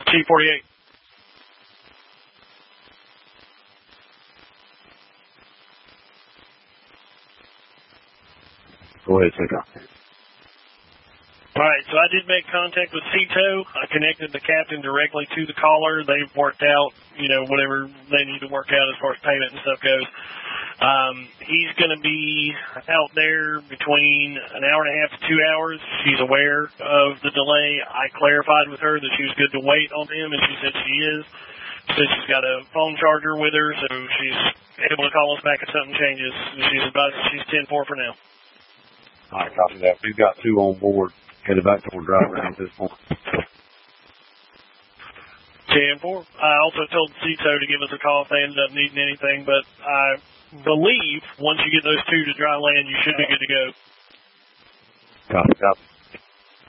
C-48. Go ahead, take off. All right, so I did make contact with CTO. I connected the captain directly to the caller. They've worked out, whatever they need to work out as far as payment and stuff goes. He's going to be out there between an hour and a half to 2 hours. She's aware of the delay. I clarified with her that she was good to wait on him, and she said she is. She said she's got a phone charger with her, so she's able to call us back if something changes. She's 10-4 for now. All right, copy that. We've got 2 on board, headed back toward drive around at this point. 10-4. I also told CTO to give us a call if they ended up needing anything, but I believe once you get those 2 to dry land, you should be good to go. Copy.